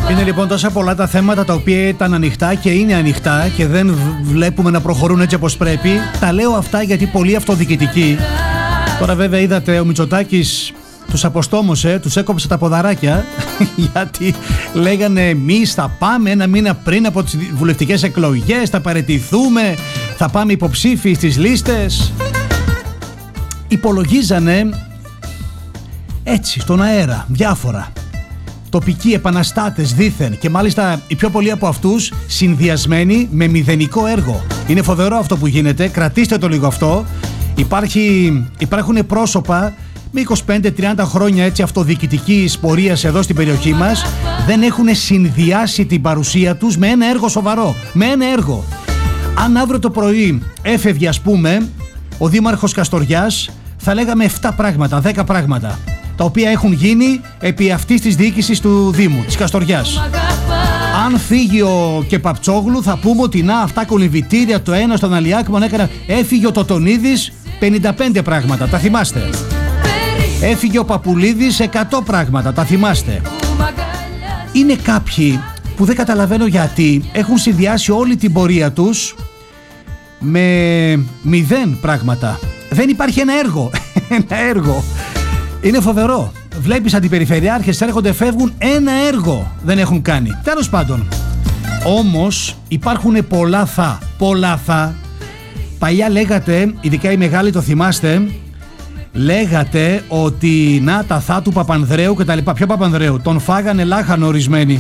Είναι λοιπόν τόσα πολλά τα θέματα τα οποία ήταν ανοιχτά και είναι ανοιχτά και δεν βλέπουμε να προχωρούν έτσι όπως πρέπει. Τα λέω αυτά γιατί πολύ αυτοδιοικητικοί. Τώρα βέβαια είδατε ο Μητσοτάκης τους αποστόμωσε, τους έκοψε τα ποδαράκια γιατί λέγανε εμείς θα πάμε ένα μήνα πριν από τις βουλευτικές εκλογές, θα παραιτηθούμε, θα πάμε υποψήφιοι στις λίστες. Υπολογίζανε έτσι στον αέρα διάφορα τοπικοί επαναστάτες δήθεν και μάλιστα οι πιο πολλοί από αυτούς συνδυασμένοι με μηδενικό έργο. Είναι φοβερό αυτό που γίνεται, κρατήστε το λίγο αυτό. Υπάρχουν πρόσωπα με 25-30 χρόνια έτσι αυτοδιοικητικής πορείας εδώ στην περιοχή μας, δεν έχουν συνδυάσει την παρουσία τους με ένα έργο σοβαρό, με ένα έργο. Αν αύριο το πρωί έφευγε ας πούμε ο Δήμαρχος Καστοριάς, θα λέγαμε 7 πράγματα, 10 πράγματα τα οποία έχουν γίνει επί αυτής της διοίκησης του Δήμου, της Καστοριάς. Αν φύγει ο Κεπαπτσόγλου θα πούμε ότι να αυτά κολυμβητήρια το ένα στον Αλιάκμον έκανα. Έφυγε ο Τοτονίδης 55 πράγματα, τα θυμάστε. Έφυγε ο Παπουλίδης 100 πράγματα, τα θυμάστε. Είναι κάποιοι που δεν καταλαβαίνω γιατί έχουν συνδυάσει όλη την πορεία τους με 0 πράγματα. Δεν υπάρχει ένα έργο. Ένα έργο. Είναι φοβερό. Βλέπεις αντιπεριφερειάρχες έρχονται, φεύγουν, ένα έργο δεν έχουν κάνει. Τέλος πάντων. Όμως υπάρχουν πολλά θα. Παλιά λέγατε, ειδικά οι μεγάλοι το θυμάστε, λέγατε ότι να τα θα του Παπανδρέου και τα λοιπά. Ποιο Παπανδρέου? Τον φάγανε λάχανο ορισμένοι.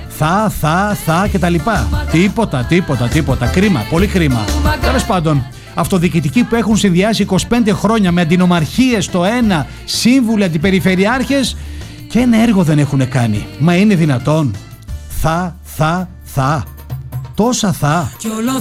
Θα και τα λοιπά. Τίποτα. Κρίμα, πολύ κρίμα. Τέλος πάντων, αυτοδιοικητικοί που έχουν συνδυάσει 25 χρόνια με αντινομαρχίες το ένα, σύμβουλοι, αντιπεριφερειάρχες και ένα έργο δεν έχουν κάνει. Μα είναι δυνατόν? Θα. Τόσα θα. Κι όλο